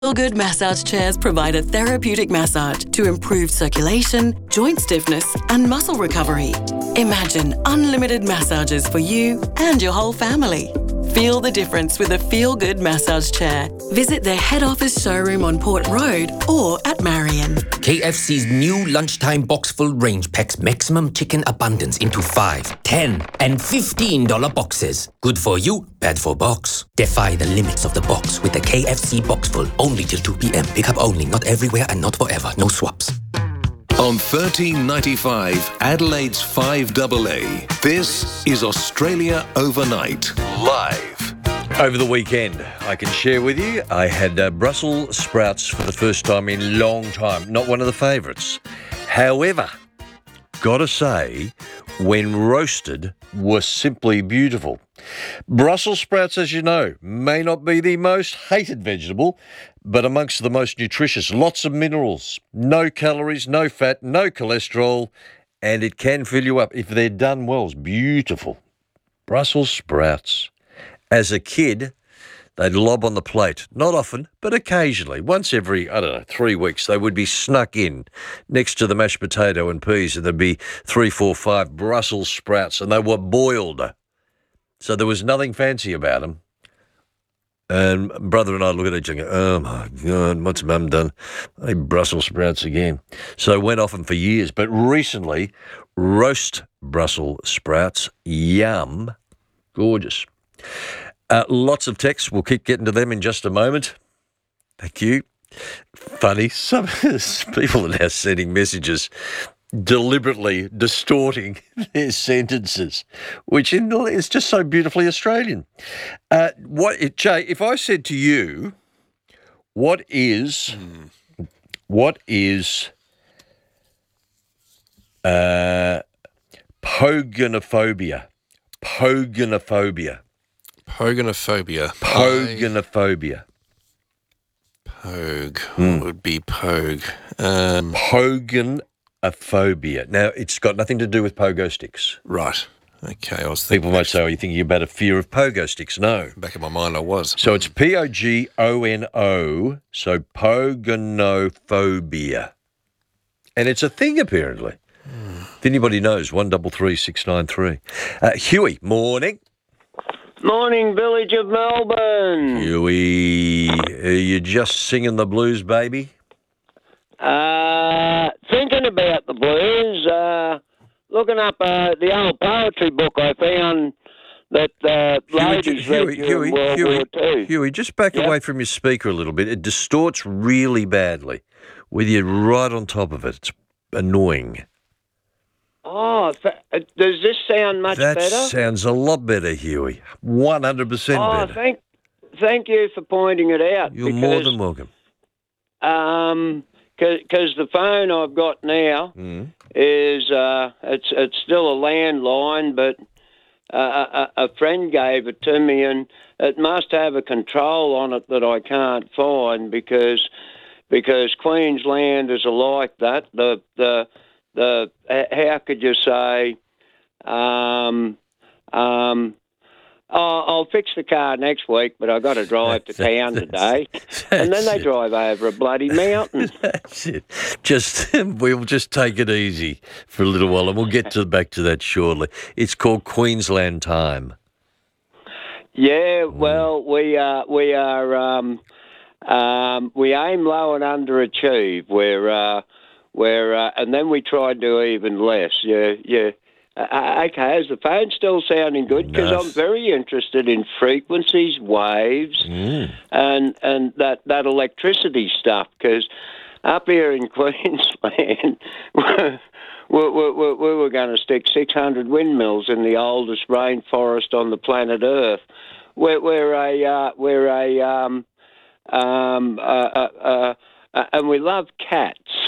Feel Good massage chairs provide a therapeutic massage to improve circulation, joint stiffness, and muscle recovery. Imagine unlimited massages for you and your whole family. Feel the difference with a Feel Good massage chair. Visit their head office showroom on Port Road or at Marion. KFC's new lunchtime box-full range packs maximum chicken abundance into 5, 10 and $15 boxes. Good for you, bad for box. Defy the limits of the box with the KFC box-full. Only till 2 p.m. Pick up only, not everywhere and not forever. No swaps. On 1395 Adelaide's 5AA, this is Australia Overnight, live. Over the weekend, I can share with you, I had Brussels sprouts for the first time in a long time. Not one of the favourites. However, gotta say, when roasted, were simply beautiful. Brussels sprouts, as you know, may not be the most hated vegetable, but amongst the most nutritious. Lots of minerals, no calories, no fat, no cholesterol, and it can fill you up if they're done well. It's beautiful. Brussels sprouts. As a kid, they'd lob on the plate. Not often, but occasionally. Once every, 3 weeks, they would be snuck in next to the mashed potato and peas, and there'd be 3, 4, 5 Brussels sprouts, and they were boiled. So there was nothing fancy about them. And brother and I look at each other and go, oh, my God, what's Mum done? Hey, Brussels sprouts again. So I went off them for years. But recently, roast Brussels sprouts, yum, gorgeous. Lots of texts. We'll keep getting to them in just a moment. Thank you. Funny. Some people are now sending messages deliberately distorting their sentences, which is just so beautifully Australian. Jay, if I said to you, what is poganophobia? Poganophobia. Poganophobia. Poganophobia. Pogue. What would be pogue? Poganophobia. Now, it's got nothing to do with pogo sticks. Right. Okay, I was thinking. People might say, are you thinking about a fear of pogo sticks? No. Back in my mind, I was. So it's Pogono, so poganophobia. And it's a thing, apparently. If anybody knows, 133 693. Huey, morning. Morning, village of Melbourne. Huey, are you just singing the blues, baby? Thinking about the blues, looking up the old poetry book I found that ladies read during World War II. Huey, just back away from your speaker a little bit. It distorts really badly with you right on top of it. It's annoying. Oh, does this sound much better? That sounds a lot better, Huey. 100% better. Thank you for pointing it out. You're more than welcome. Because the phone I've got now is it's still a landline, but a friend gave it to me, and it must have a control on it that I can't find because Queensland is like that. The how could you say? I'll fix the car next week, but I've got to drive to town today. And then they drive over a bloody mountain. That's it. We'll just take it easy for a little while, and we'll get back to that shortly. It's called Queensland Time. Yeah, well, we aim low and underachieve. And then we try and do even less. Yeah. Okay, is the phone still sounding good? Because I'm very interested in frequencies, waves, and that electricity stuff. Because up here in Queensland, we were going to stick 600 windmills in the oldest rainforest on the planet Earth. And we love cats.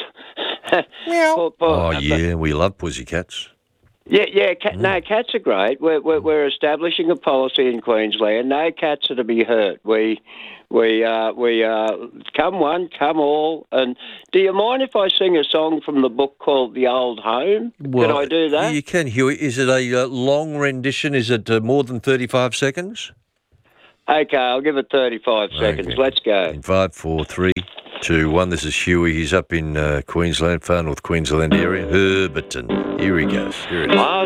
We love pussycats. Yeah. No, cats are great. We're establishing a policy in Queensland. No cats are to be hurt. We come one, come all. And do you mind if I sing a song from the book called The Old Home? Can I do that? You can, Huey. Is it a long rendition? Is it more than 35 seconds? Okay, I'll give it 35 seconds. Okay. Let's go. In 5, 4, 3, 2, 1. This is Huey. He's up in Queensland, far north Queensland area, Herberton. Here he goes. Here it is.